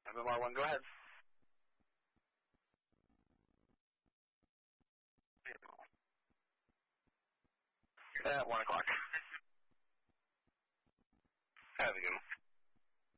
MMR1, go ahead. At 1 o'clock. Have a good one.